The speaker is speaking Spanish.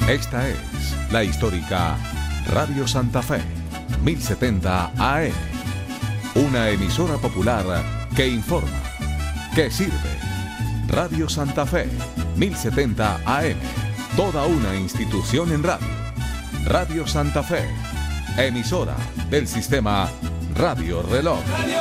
Esta es la histórica Radio Santa Fe, 1070 AM. Una emisora popular que informa, que sirve. Radio Santa Fe, 1070 AM. Toda una institución en radio. Radio Santa Fe, emisora del sistema Radio Reloj. Radio